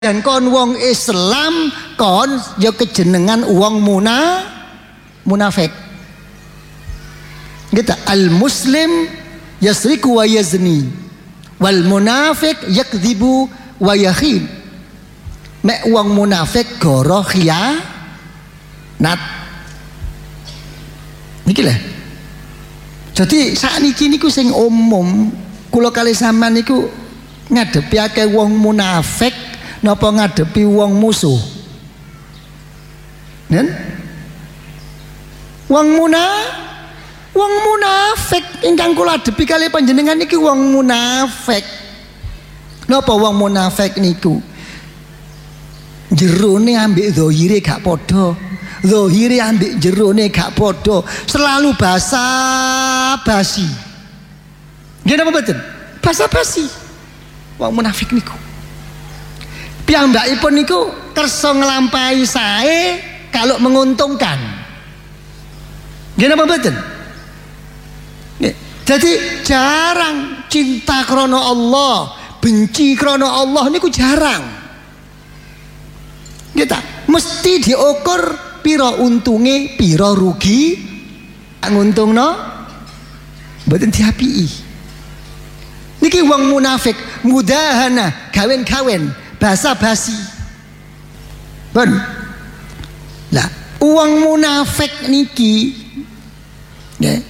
dan kon wong Islam kon ya kejenengan wong munafik. Kita al muslim yasriku wa yazni wal munafik yakdzibu wa yakhin. Mek wong munafik goro khianat. Niki lho. Jadi sakniki niku sing umum kula kali sampean niku ngadepi akeh wong munafik napa ngadepi wong musuh. Nen? Wong munafik ingkang kula adepi kali panjenengan niki wong munafik. Napa wong munafik niku? Jerone ambek zahire gak padha. Zahire ambek jerone gak padha. Selalu basa-basi. Nggih napa mboten? Basa-basi. Wong munafik niku. Piyambakipun niku kersa nglampahi sae kalau menguntungkan. Nggih napa mboten? Jadi jarang cinta krana Allah, benci krana Allah niku jarang. Kita mesti diukur pira untunge, pira rugi, nguntungno mboten diapiki. Niki wong munafik, mudahana, gawen-gawen, basa-basi. Ben. Lah, wong munafik niki nggih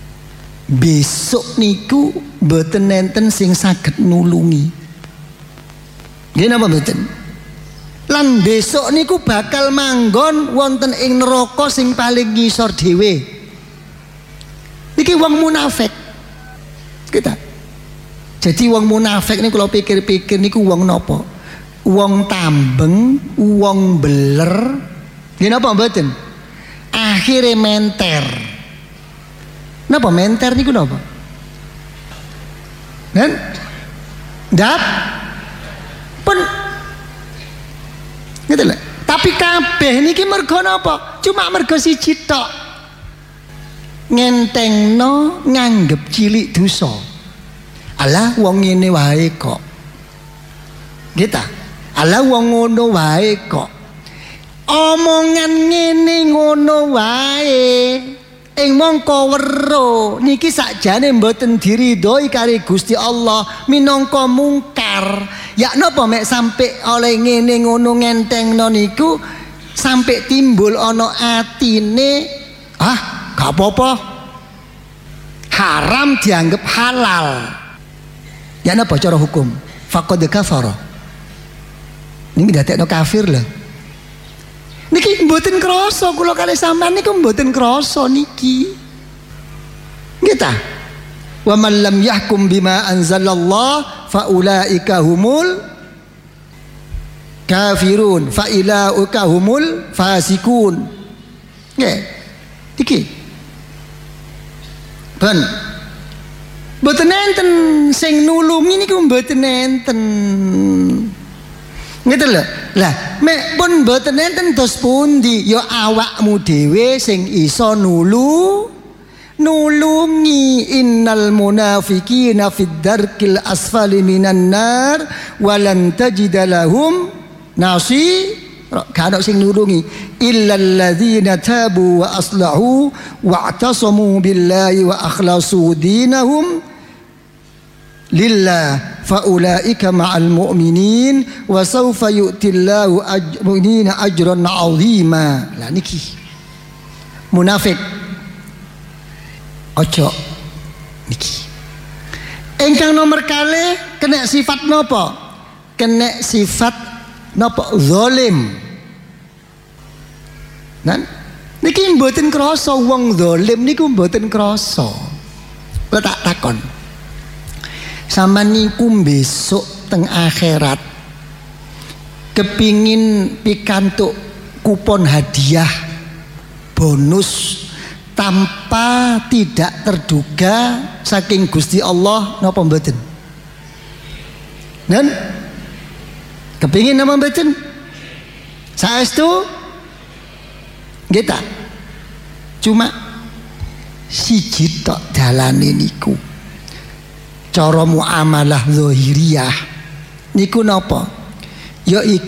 besok niku mboten nenten sing saged nulungi. Nggih napa mboten? Lan besok niku bakal manggon wonten ing neraka sing paling ngisor dhewe. Niki wong munafik. Kita. Jadi wong munafik niku kalau pikir-pikir niku wong napa? Wong tambeng, wong beler. Nggih napa mboten? Akhire menter. Napa menter niku napa? Kan? Ndap pun gitu lho. Tapi kabeh niki mergo napa? Cuma mergo siji tok. Ngentengno nganggep cilik dosa. Alah wong ngene wae kok. Kita. Alah wong ngono wae kok. Omongan ngene ngono wae. Ing mongko weruh niki sakjane mboten diridhoi kali Gusti Allah minangka mungkar. Ya napa mek sampai oleh ngene ngono ngentengno niku sampai timbul ana atine gak apa-apa. Haram dianggap halal. Ya napa cara hukum? Faqad kafara. Niki dadekno kafir lho. Niki mboten krasa kula kalih sampean niku mboten krasa niki. Nggih ta? Wa man lam yahkum bima anzalallah fa ulaika humul kafirun fa ilaika humul fasikun. Nggih. Iki. Ben. Mboten enten sing nulungi niku mboten enten. Gitu lho. Lah, mek pun mboten enten dos pundi ya awakmu dhewe sing iso nulungi. Innal munafiqina fid darkil asfali minan nar walan tajida lahum kana sing nulungi illal ladzina tabu wa aslahu wa'tasamu billahi wa akhlasu dinahum lillah faulaika ma'al mu'minin wa sawfa yu'tillahu mu'minina ajran 'azima. Lah niki munafik ojo niki ingkang nomor kalih kena sifat napa? Kena sifat napa? Zalim. Nan niki mboten krasa wong zalim niku mboten krasa. Kula tak takon sampeyan niku besok teng akhirat kepingin pikantuk kupon hadiah bonus tanpa tidak terduga saking Gusti Allah napa mboten? Nen kepingin napa mboten? Saestu nggih ta? Cuma siji tok dalane niku. Cara muamalah zahiriyah niku napa? ya